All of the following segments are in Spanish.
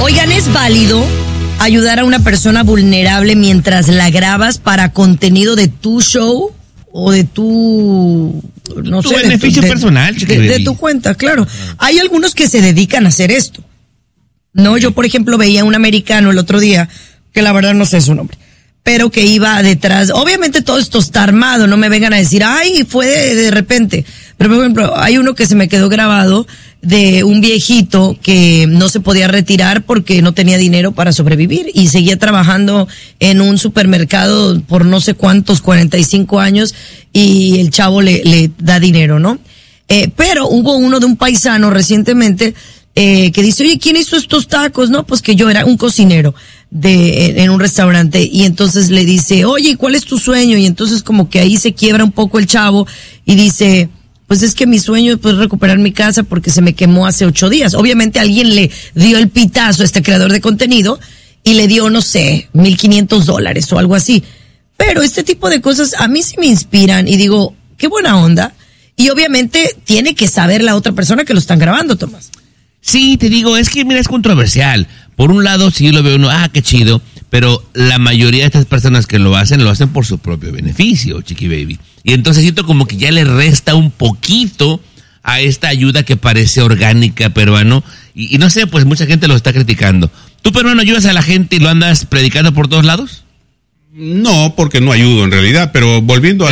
Oigan, ¿es válido ayudar a una persona vulnerable mientras la grabas para contenido de tu show o de tu... no tu sé, beneficio personal, de tu cuenta, claro. Hay algunos que se dedican a hacer esto. No, yo por ejemplo veía un americano el otro día, que la verdad no sé su nombre, pero que iba detrás. Obviamente todo esto está armado, no me vengan a decir, ay, fue de repente. Pero por ejemplo, hay uno que se me quedó grabado de un viejito que no se podía retirar porque no tenía dinero para sobrevivir y seguía trabajando en un supermercado por no sé cuántos, 45 años, y el chavo le da dinero, ¿no? Pero hubo uno de un paisano recientemente que dice, oye, ¿quién hizo estos tacos? No, pues que yo era un cocinero en un restaurante, y entonces le dice, oye, ¿cuál es tu sueño? Y entonces como que ahí se quiebra un poco el chavo y dice, pues es que mi sueño es pues recuperar mi casa porque se me quemó hace 8 días. Obviamente alguien le dio el pitazo a este creador de contenido y le dio, no sé, $1,500 o algo así. Pero este tipo de cosas a mí sí me inspiran y digo, qué buena onda. Y obviamente tiene que saber la otra persona que lo están grabando, Tomás. Sí, te digo, es que mira, es controversial. Por un lado, sí lo veo uno, qué chido, pero la mayoría de estas personas que lo hacen por su propio beneficio, Chiqui Baby. Y entonces siento como que ya le resta un poquito a esta ayuda que parece orgánica, peruano. Y no sé, pues mucha gente lo está criticando. ¿Tú, peruano, ayudas a la gente y lo andas predicando por todos lados? No, porque no ayudo en realidad, pero volviendo a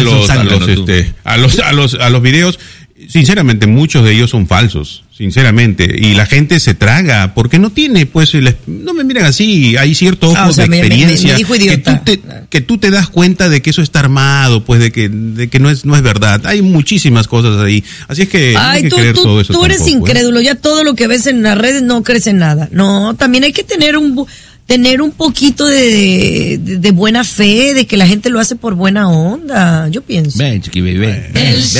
los videos, sinceramente muchos de ellos son falsos, sinceramente, y la gente se traga porque no tiene, pues, no me miren así, hay cierto ojo de experiencia, me dijo idiota. que tú te das cuenta de que eso está armado, pues, de que no es verdad. Hay muchísimas cosas ahí, así es que no hay que creer todo eso. Tú eres incrédulo, ya todo lo que ves en las redes no crees en nada. No, también hay que tener un poquito de buena fe, de que la gente lo hace por buena onda, yo pienso. Ven, Chiqui Baby, ven.